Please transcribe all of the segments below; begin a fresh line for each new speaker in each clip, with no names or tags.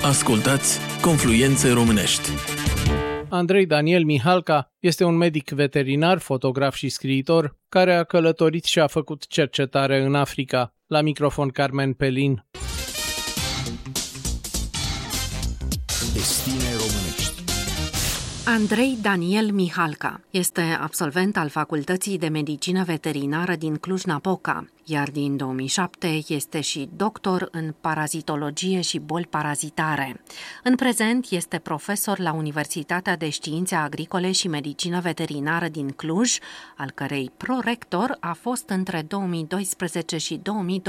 Ascultați Confluențe Românești.
Andrei Daniel Mihalca este un medic veterinar, fotograf și scriitor care a călătorit și a făcut cercetare în Africa. La microfon Carmen Pelin.
Destine Românești.
Andrei Daniel Mihalca este absolvent al Facultății de Medicină Veterinară din Cluj-Napoca, iar din 2007 este și doctor în parazitologie și boli parazitare. În prezent este profesor la Universitatea de Științe Agricole și Medicină Veterinară din Cluj, al cărei prorector a fost între 2012 și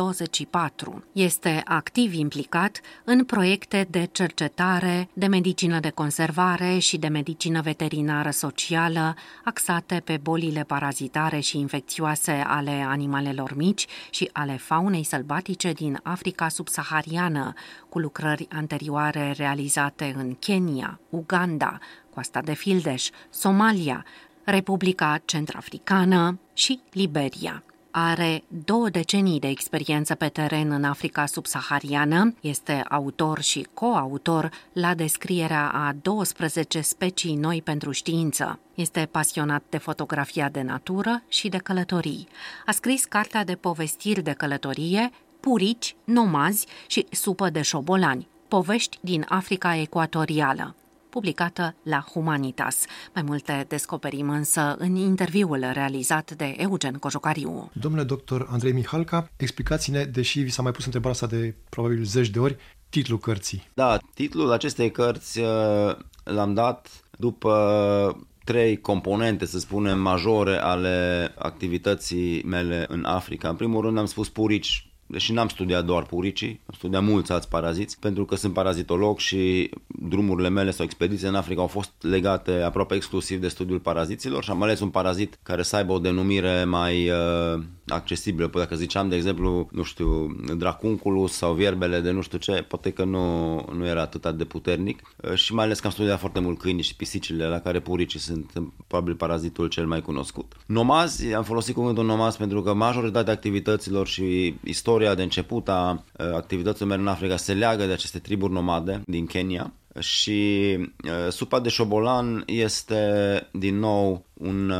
2024. Este activ implicat în proiecte de cercetare, de medicină de conservare și de medicină veterinară socială, axate pe bolile parazitare și infecțioase ale animalelor mici și ale faunei sălbatice din Africa subsahariană, cu lucrări anterioare realizate în Kenya, Uganda, Coasta de Fildeș, Somalia, Republica Centrafricană și Liberia. Are 2 decenii de experiență pe teren în Africa subsahariană, este autor și coautor la descrierea a 12 specii noi pentru știință. Este pasionat de fotografia de natură și de călătorii. A scris cartea de povestiri de călătorie, Purici, Nomazi și Supă de șobolani, povești din Africa ecuatorială, publicată la Humanitas. Mai multe descoperim însă în interviul realizat de Eugen Cojocariu.
Domnule doctor Andrei Mihalca, explicați-ne, deși vi s-a mai pus întrebarea asta de probabil zeci de ori, titlul cărții.
Da, titlul acestei cărți l-am dat după 3 componente, să spunem, majore ale activității mele în Africa. În primul rând am spus purici, deși n-am studiat doar puricii, am studiat mulți alți paraziți, pentru că sunt parazitolog și drumurile mele sau expediții în Africa au fost legate aproape exclusiv de studiul paraziților și am ales un parazit care să aibă o denumire mai accesibilă. Dacă ziceam, de exemplu, nu știu, dracunculus sau vierbele de nu știu ce, poate că nu era atât de puternic și mai ales că am studiat foarte mult câinii și pisicile, la care puricii sunt probabil parazitul cel mai cunoscut. Nomazi, am folosit cuvântul nomazi pentru că majoritatea activităților și istoria de început a activităților mele în Africa se leagă de aceste triburi nomade din Kenya și supa de șobolan este din nou un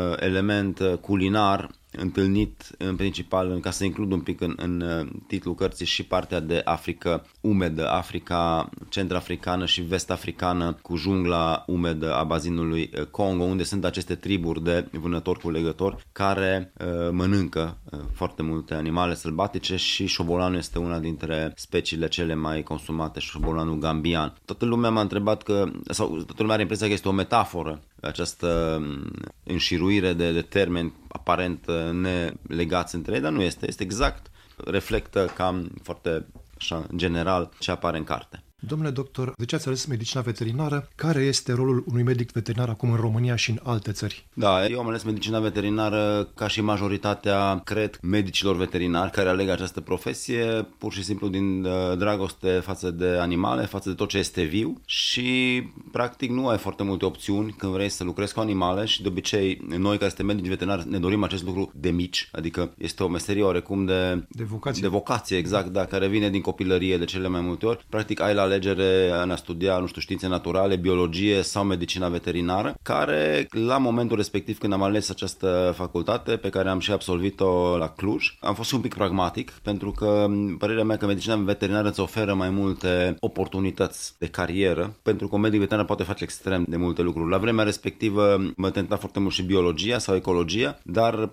element culinar întâlnit în principal, ca să includ un pic în titlul cărții și partea de Africa umedă, Africa centrafricană și vest-africană cu jungla umedă a bazinului Congo, unde sunt aceste triburi de vânători cu legători care mănâncă foarte multe animale sălbatice și șobolanul este una dintre speciile cele mai consumate, șobolanul gambian. Toată lumea m-a întrebat sau toată lumea are impresia că este o metaforă, această înșiruire de termeni aparent nelegați între ei, dar nu este. Este exact, reflectă cam foarte așa, general ce apare în carte.
Domnule doctor, de ce ați ales medicina veterinară? Care este rolul unui medic veterinar acum în România și în alte țări?
Da, eu am ales medicina veterinară ca și majoritatea, cred, medicilor veterinari care aleg această profesie pur și simplu din dragoste față de animale, față de tot ce este viu și practic nu ai foarte multe opțiuni când vrei să lucrezi cu animale și de obicei noi care suntem medici veterinari ne dorim acest lucru de mici, adică este o meserie oarecum de vocație, exact, da, care vine din copilărie de cele mai multe ori. Practic ai la alegere în a studia, nu știu, științe naturale, biologie sau medicina veterinară, care la momentul respectiv când am ales această facultate pe care am și absolvit-o la Cluj, am fost un pic pragmatic pentru că părerea mea că medicina veterinară îți oferă mai multe oportunități de carieră, pentru că un medic veterinar poate face extrem de multe lucruri. La vremea respectivă mă tenta foarte mult și biologia sau ecologia, dar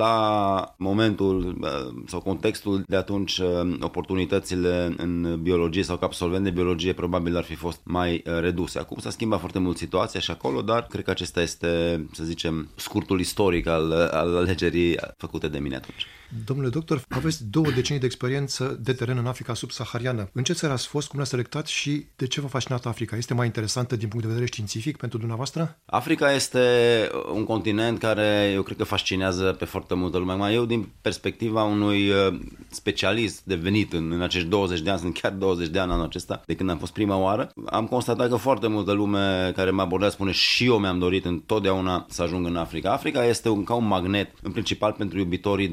la momentul sau contextul de atunci oportunitățile în biologie sau ca absolvent de biologie probabil ar fi fost mai reduse. Acum s-a schimbat foarte mult situația și acolo, dar cred că acesta este, să zicem, scurtul istoric al alegerii făcute de mine atunci.
Domnule doctor, aveți 2 decenii de experiență de teren în Africa subsahariană. În ce țară ați fost, cum l-ați selectat și de ce v-a fascinat Africa? Este mai interesantă din punct de vedere științific pentru dumneavoastră?
Africa este un continent care eu cred că fascinează pe foarte multă lume. Mai eu din perspectiva unui specialist devenit în acești 20 de ani, sunt chiar 20 de ani anul acesta, de când am fost prima oară, am constatat că foarte multă lume care mă abordează spune și eu mi-am dorit întotdeauna să ajung în Africa. Africa este ca un magnet, în principal pentru iubitorii de natură,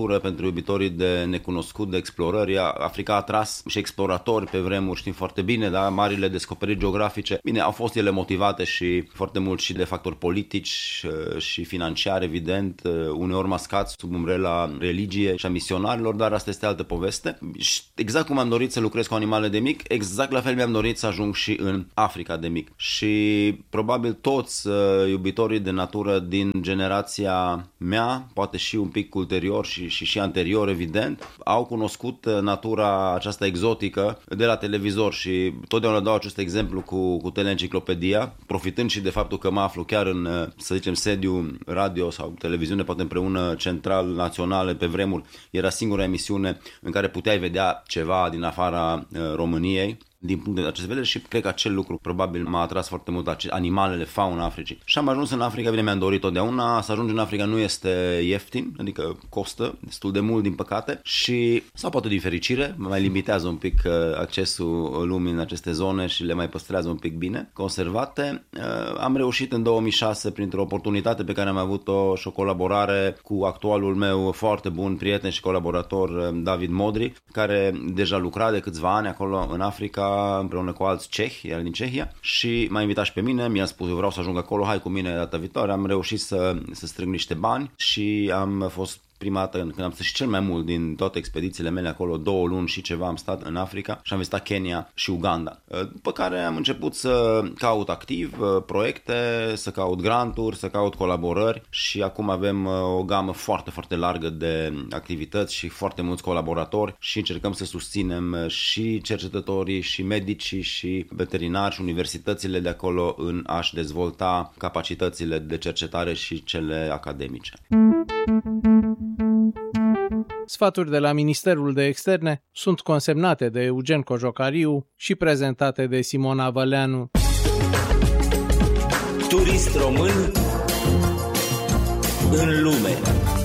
natură pentru iubitorii de necunoscut, de explorări. Africa a atras și exploratori pe vremuri, știm foarte bine, da? Marile descoperiri geografice. Bine, au fost ele motivate și foarte mult și de factori politici și financiari, evident, uneori mascați sub umbrela religie și a misionarilor, dar asta este altă poveste. Și exact cum am dorit să lucrez cu animale de mic, exact la fel mi-am dorit să ajung și în Africa de mic. Și probabil toți iubitorii de natură din generația mea, poate și un pic ulterior și anterior, evident, au cunoscut natura aceasta exotică de la televizor și totdeauna dau acest exemplu cu Teleenciclopedia, profitând și de faptul că mă aflu chiar în, să zicem, sediu radio sau televiziune, poate împreună central naționale pe vremuri. Era singura emisiune în care puteai vedea ceva din afara României. Din punct de acest vedere și cred că acel lucru probabil m-a atras foarte mult, animalele, fauna Africii. Și am ajuns în Africa, bine, mi-am dorit totdeauna, să ajungi în Africa nu este ieftin, adică costă destul de mult din păcate și, sau poate din fericire, mai limitează un pic accesul lumii în aceste zone și le mai păstrează un pic bine conservate. Am reușit în 2006 printr-o oportunitate pe care am avut-o și o colaborare cu actualul meu foarte bun prieten și colaborator David Modri, care deja lucra de câțiva ani acolo în Africa împreună cu alți cehi, iar din Cehia, și m-a invitat și pe mine, mi-a spus eu vreau să ajung acolo, hai cu mine data viitoare. Am reușit să strâng niște bani și am fost prima dată când am stat și cel mai mult din toate expedițiile mele acolo, 2 luni și ceva am stat în Africa și am vizitat Kenya și Uganda. După care am început să caut activ proiecte, să caut granturi, să caut colaborări și acum avem o gamă foarte, foarte largă de activități și foarte mulți colaboratori și încercăm să susținem și cercetătorii și medicii și veterinari și universitățile de acolo în a-și dezvolta capacitățile de cercetare și cele academice.
Sfaturi de la Ministerul de Externe sunt consemnate de Eugen Cojocariu și prezentate de Simona Văleanu.
Turist român în lume.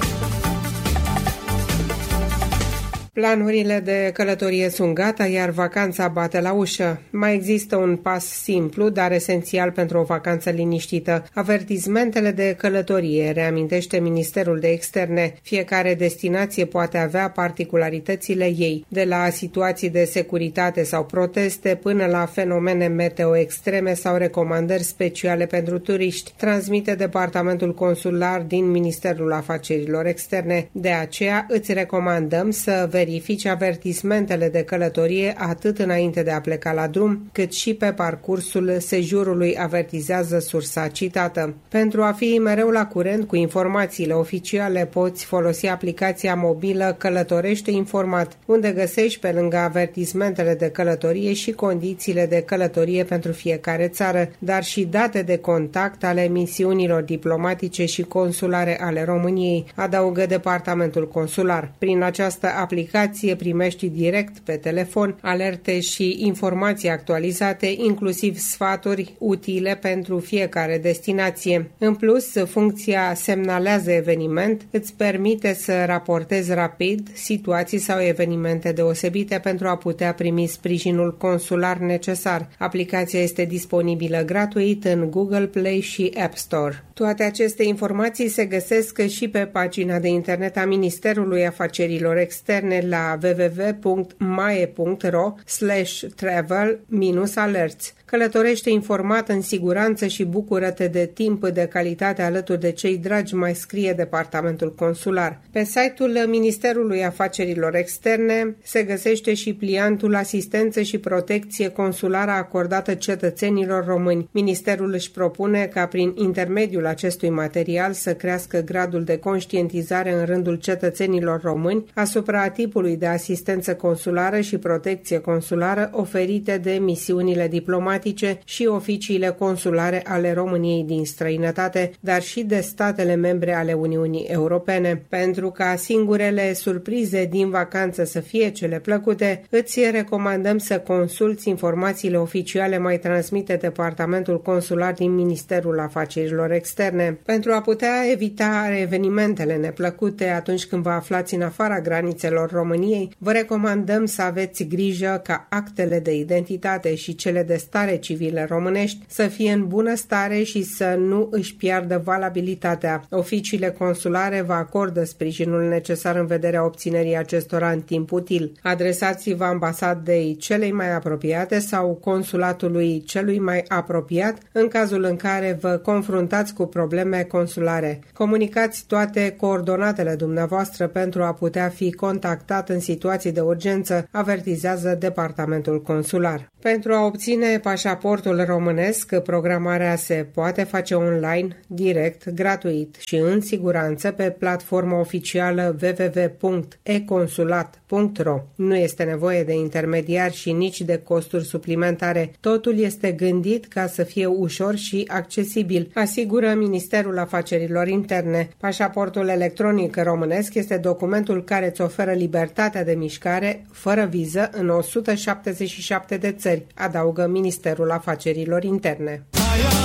Planurile de călătorie sunt gata, iar vacanța bate la ușă. Mai există un pas simplu, dar esențial pentru o vacanță liniștită. Avertismentele de călătorie, reamintește Ministerul de Externe. Fiecare destinație poate avea particularitățile ei, de la situații de securitate sau proteste până la fenomene meteo extreme sau recomandări speciale pentru turiști, transmite Departamentul Consular din Ministerul Afacerilor Externe. De aceea îți recomandăm să verifici avertismentele de călătorie atât înainte de a pleca la drum, cât și pe parcursul sejurului, avertizează sursa citată. Pentru a fi mereu la curent cu informațiile oficiale, poți folosi aplicația mobilă Călătorește Informat, unde găsești pe lângă avertismentele de călătorie și condițiile de călătorie pentru fiecare țară, dar și date de contact ale misiunilor diplomatice și consulare ale României, adaugă Departamentul Consular. Prin această aplicație primești direct pe telefon alerte și informații actualizate, inclusiv sfaturi utile pentru fiecare destinație. În plus, funcția Semnalează eveniment îți permite să raportezi rapid situații sau evenimente deosebite pentru a putea primi sprijinul consular necesar. Aplicația este disponibilă gratuit în Google Play și App Store. Toate aceste informații se găsesc și pe pagina de internet a Ministerului Afacerilor Externe la www.mae.ro/travel-alerts. Călătorește informat în siguranță și bucură-te de timp de calitate alături de cei dragi, mai scrie Departamentul Consular. Pe site-ul Ministerului Afacerilor Externe se găsește și pliantul Asistență și protecție consulară acordată cetățenilor români. Ministerul își propune ca prin intermediul acestui material să crească gradul de conștientizare în rândul cetățenilor români asupra tipului de asistență consulară și protecție consulară oferite de misiunile diplomatice și oficiile consulare ale României din străinătate, dar și de statele membre ale Uniunii Europene. Pentru ca singurele surprize din vacanță să fie cele plăcute, îți recomandăm să consulți informațiile oficiale mai transmite Departamentul Consular din Ministerul Afacerilor Externe. Pentru a putea evita evenimentele neplăcute atunci când vă aflați în afara granițelor României, vă recomandăm să aveți grijă ca actele de identitate și cele de stare civile românești să fie în bună stare și să nu își piardă valabilitatea. Oficiile consulare vă acordă sprijinul necesar în vederea obținerii acestora în timp util. Adresați-vă ambasadei celei mai apropiate sau consulatului celui mai apropiat în cazul în care vă confruntați cu probleme consulare. Comunicați toate coordonatele dumneavoastră pentru a putea fi contactat în situații de urgență, avertizează Departamentul Consular. Pentru a obține pașaportul românesc, programarea se poate face online, direct, gratuit și în siguranță pe platforma oficială www.econsulat.ro. Nu este nevoie de intermediari și nici de costuri suplimentare. Totul este gândit ca să fie ușor și accesibil, asigură Ministerul Afacerilor Interne. Pașaportul electronic românesc este documentul care îți oferă libertatea de mișcare fără viză în 177 de țări, adaugă Ministerul Afacerilor Interne.